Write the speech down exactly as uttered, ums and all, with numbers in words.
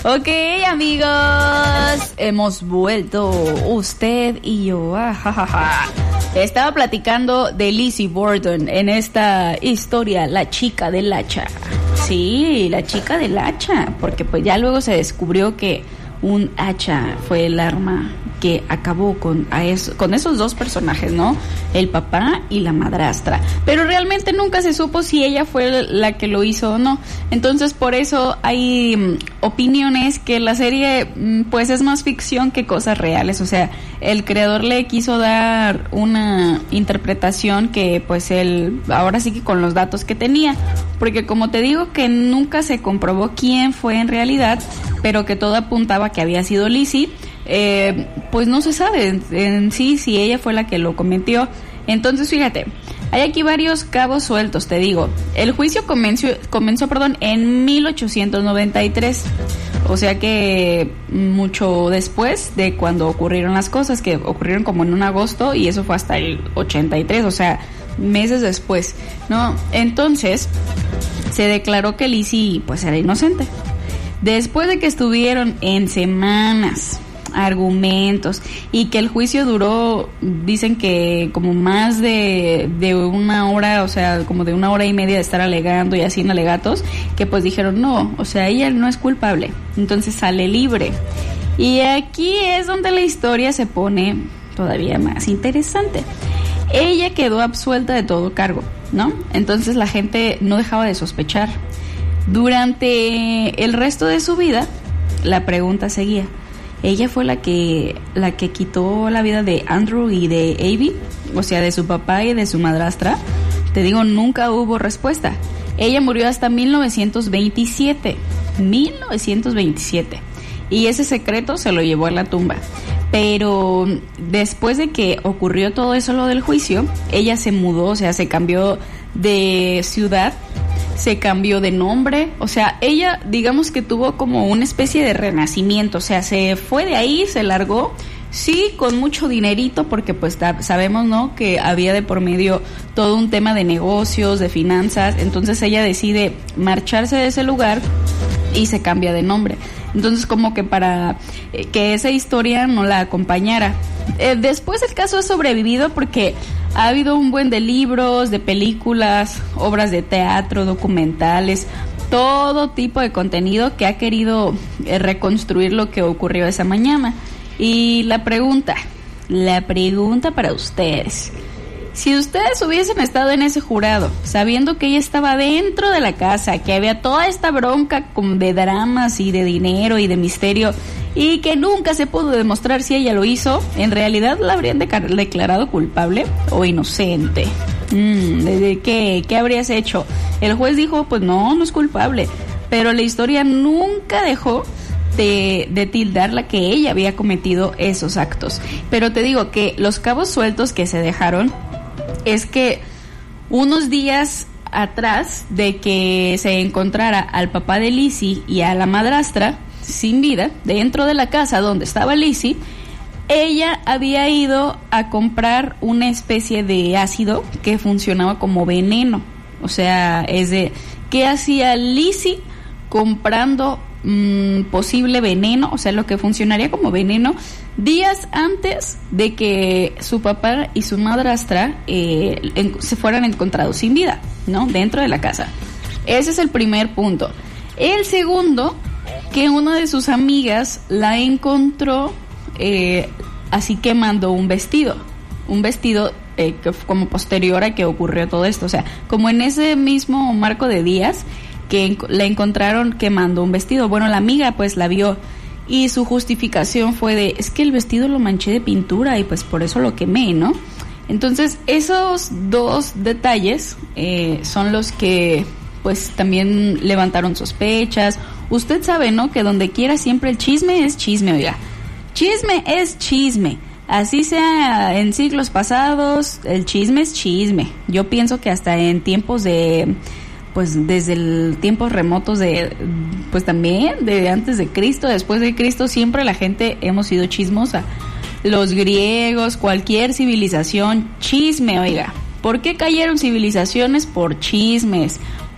Ok, amigos, hemos vuelto, usted y yo. Ah, ja, ja, ja. Estaba platicando de Lizzie Borden en esta historia, la chica del hacha. Sí, la chica del hacha, porque pues ya luego se descubrió que un hacha fue el arma que acabó con, a eso, con esos dos personajes, ¿no? El papá y la madrastra. Pero realmente nunca se supo si ella fue la que lo hizo o no. Entonces, por eso hay um, opiniones que la serie, um, pues, es más ficción que cosas reales. O sea, el creador le quiso dar una interpretación que, pues, él, ahora sí que con los datos que tenía. Porque, como te digo, que nunca se comprobó quién fue en realidad, pero que todo apuntaba que había sido Lizzie. Eh, pues no se sabe en, en sí si ella fue la que lo cometió. Entonces, fíjate, hay aquí varios cabos sueltos, te digo. El juicio comenzó, comenzó perdón, en mil ochocientos noventa y tres, o sea que mucho después de cuando ocurrieron las cosas, que ocurrieron como en un agosto, y eso fue hasta el ochenta y tres, o sea, meses después, ¿no? Entonces, se declaró que Lizzie, pues, era inocente. Después de que estuvieron en semanas, argumentos, y que el juicio duró, dicen que como más de, de una hora, o sea, como de una hora y media de estar alegando y así en alegatos, que pues dijeron no, o sea, ella no es culpable, entonces sale libre. Y aquí es donde la historia se pone todavía más interesante. Ella quedó absuelta de todo cargo, ¿no? Entonces la gente no dejaba de sospechar. Durante el resto de su vida, la pregunta seguía: ¿ella fue la que la que quitó la vida de Andrew y de Abby? O sea, de su papá y de su madrastra. Te digo, nunca hubo respuesta. Ella murió hasta mil novecientos veintisiete. mil novecientos veintisiete. Y ese secreto se lo llevó a la tumba. Pero después de que ocurrió todo eso, lo del juicio, ella se mudó, o sea, se cambió de ciudad, se cambió de nombre, o sea, ella, digamos que tuvo como una especie de renacimiento, o sea, se fue de ahí, se largó, sí, con mucho dinerito, porque pues sabemos, ¿no?, que había de por medio todo un tema de negocios, de finanzas. Entonces ella decide marcharse de ese lugar y se cambia de nombre. Entonces, como que para eh, que esa historia no la acompañara. Eh, después el caso ha sobrevivido porque ha habido un buen de libros, de películas, obras de teatro, documentales, todo tipo de contenido que ha querido eh, reconstruir lo que ocurrió esa mañana. Y la pregunta, la pregunta para ustedes: si ustedes hubiesen estado en ese jurado, sabiendo que ella estaba dentro de la casa, que había toda esta bronca de dramas y de dinero y de misterio, y que nunca se pudo demostrar si ella lo hizo, ¿en realidad la habrían declarado culpable o inocente? Mm, ¿de qué? ¿Qué habrías hecho? El juez dijo, pues no, no es culpable, pero la historia nunca dejó De, de tildarla que ella había cometido esos actos. Pero te digo que los cabos sueltos que se dejaron es que unos días atrás de que se encontrara al papá de Lizzie y a la madrastra sin vida dentro de la casa donde estaba Lizzie, ella había ido a comprar una especie de ácido que funcionaba como veneno. O sea, es de ¿qué hacía Lizzie comprando mmm, posible veneno? O sea, lo que funcionaría como veneno días antes de que su papá y su madrastra eh, en, se fueran encontrados sin vida, ¿no?, dentro de la casa. Ese es el primer punto. El segundo, que una de sus amigas la encontró eh, así quemando un vestido, un vestido eh, que como posterior a que ocurrió todo esto, o sea, como en ese mismo marco de días que la encontraron quemando un vestido. Bueno, la amiga pues la vio y su justificación fue de, es que el vestido lo manché de pintura y pues por eso lo quemé, ¿no? Entonces esos dos detalles eh, son los que pues también levantaron sospechas. Usted sabe, ¿no?, que donde quiera siempre el chisme es chisme, oiga. Chisme es chisme. Así sea en siglos pasados, el chisme es chisme. Yo pienso que hasta en tiempos de, pues desde el tiempos remotos de, pues también de antes de Cristo, después de Cristo, siempre la gente hemos sido chismosa. Los griegos, cualquier civilización, chisme, oiga. ¿Por qué cayeron civilizaciones? Por chismes.